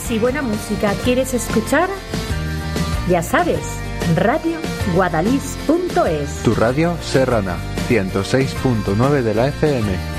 más y buena música quieres escuchar, ya sabes, radioguadalix.es. Tu radio serrana, 106.9 de la FM.